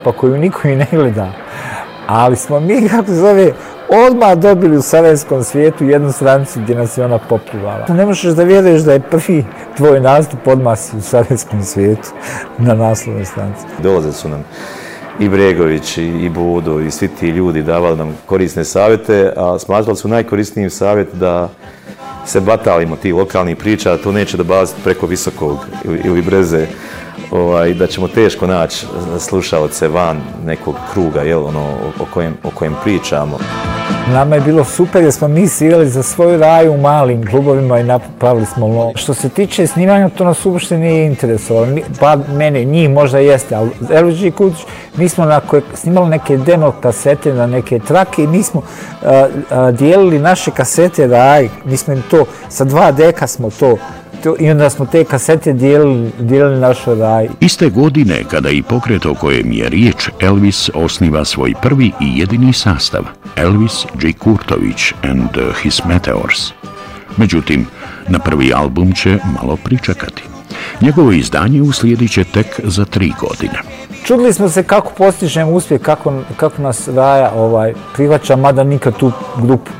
pa koju niko i ne gleda. Ali smo mi, kako se zove, odmah dobili u sarajevskom svijetu jednu stranicu gdje nas je ona poplivala. Ne možeš da vjeruješ da je prvi tvoj nastup odmah u sarajevskom svijetu na naslovnoj stranici. Dolaze su nam i Bregović, i Budo, i svi ti ljudi davali nam korisne savjete, a smatrali su najkorisnijim savjet da se batalimo ti lokalnih priča, to neće da baciti preko Visokog ili Breze, da ćemo teško naći slušaoce van nekog kruga, o kojem pričamo. Nama je bilo super jer smo mi svirali za svoju raju u malim klubovima i napravili smo lo. Što se tiče snimanja, to nas uopšte nije interesovalo. Pa mene, njih možda jeste, ali LG Kurtović, mi smo snimali neke demo kasete na neke trake i mi smo dijelili naše kasete raj. Mi smo im to, sa 2 deka smo to i onda smo te kasete dijelili našoj raj. Iste godine, kada i pokret o kojem je riječ, Elvis osniva svoj prvi i jedini sastav, Elvis G. Kurtović and His Meteors. Međutim, na prvi album će malo pričekati. Njegovo izdanje uslijedit će tek za 3 godine. Čudili smo se kako postižemo uspjeh, kako nas Raja prihvaća, mada nikad tu grupu.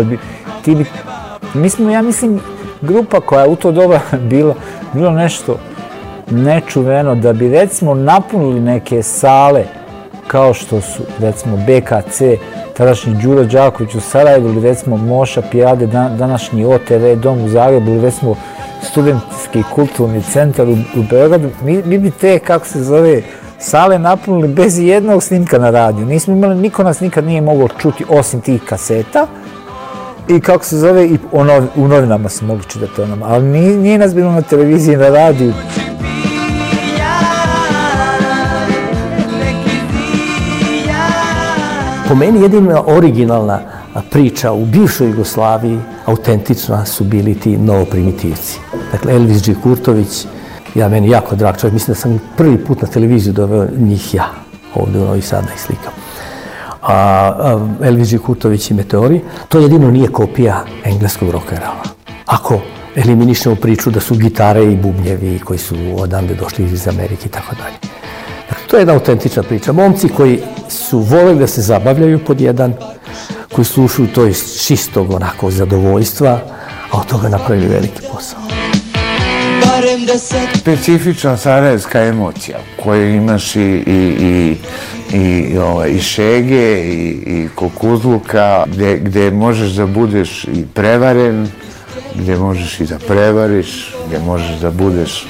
Mi smo, ja mislim, grupa koja je u to doba bilo nešto nečuveno, da bi recimo napunili neke sale kao što su recimo BKC, tadašnji Đuro Đaković u Sarajevu, ili recimo Moša Pijade, današnji OTV dom u Zagrebu, ili recimo studentski kulturni centar u Beogradu. Mi bi te, kako se zove, sale napunili bez jednog snimka na radiju. Nismo imali, niko nas nikad nije mogao čuti osim tih kaseta. I kako se zove, i u novinama se mogli čitati o nama, ali nije nas bilo na televiziji, na radiju. Po meni jedina originalna priča u bivšoj Jugoslaviji, autentična, su bili ti novoprimitivci. Dakle, Elvis G. Kurtović, meni jako drag čovjek, mislim da sam prvi put na televiziju doveo njih ja, ovdje u Novi Sad da ih slikam. Elvis G. Kurtović i Meteori, to jedino nije kopija engleskog rock'n'rolla. Ako eliminišemo priču da su gitare i bubnjevi koji su odande došli iz Amerike i tako dalje. Dakle, to je jedna autentična priča. Momci koji su voleli da se zabavljaju pod jedan, koji slušaju to iz čistog onako zadovoljstva, a od toga napravili veliki posao. Specifična sarajevska emocija koju imaš i šege i kukuzluka, gdje možeš da budeš i prevaren, gdje možeš i da prevariš, gdje možeš da budeš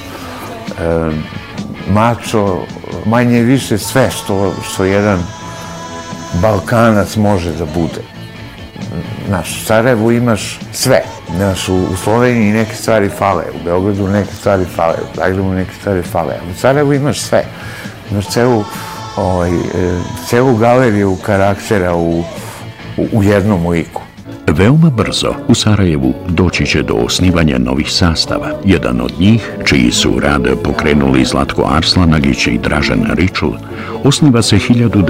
mačo, manje više sve što jedan Balkanac može da bude. U Sarajevu imaš sve. U Sloveniji neke stvari fale, u Beogradu neke stvari fale, u Zagrebu neke stvari fale. U Sarajevu imaš sve. Imaš celu galeriju karaktera u jednom liku. Veoma brzo u Sarajevu doći će do osnivanja novih sastava. Jedan od njih, čiji su rad pokrenuli Zlatko Arslanagić i Dražen Ričul, osniva se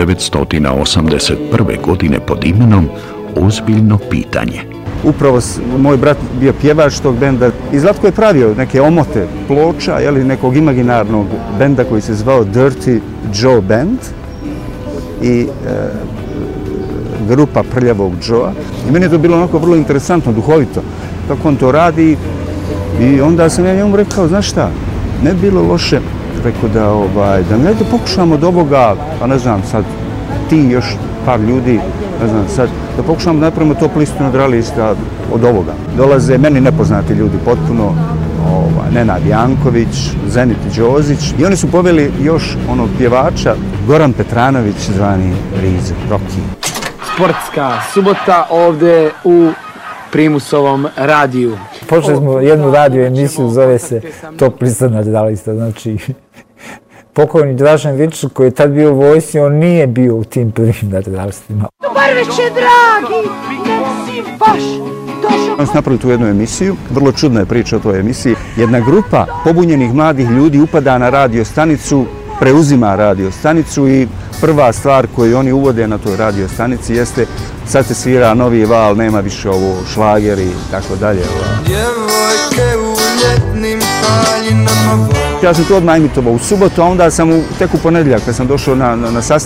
1981. godine pod imenom Ozbiljno pitanje. Upravo moj brat bio pjevač tog benda i Zlatko je pravio neke omote ploča, nekog imaginarnog benda koji se zvao Dirty Joe Band i grupa Prljavog Joea. I meni je to bilo onako vrlo interesantno, duhovito, kako on to radi. I onda sam ja njemu rekao, znaš šta, ne bi bilo loše, rekao da ne da pokušamo od ovoga, pa ne znam sad, ti još par ljudi, ne znam sad, da pokušamo da napravimo top listu nadrealista od ovoga. Dolaze meni nepoznati ljudi potpuno, Nenad Janković, Zenit Đozić i oni su poveli još onog pjevača, Goran Petranović, zvani Rize, Rocky. Sportska subota ovdje u Primusovom radiju. Počeli smo jednu radio emisiju, zove se Top lista nadrealista, znači pokojni Dražen Ričul koji je tad bio u vojsci, on nije bio u tim prvim nadrealistima. Dobar večer, dragi, nek si baš došao. Oni su napravili tu jednu emisiju, vrlo čudna je priča o toj emisiji. Jedna grupa pobunjenih mladih ljudi upada na radio stanicu, preuzima radio stanicu i prva stvar koju oni uvode na toj radio stanici jeste sad se svira novi val, nema više ovo šlageri i tako dalje. Djevojke u ljetnim haljinama Ja sam to odmah emitovao u subotu, a onda sam tek u ponedjeljak kad sam došao na sastanak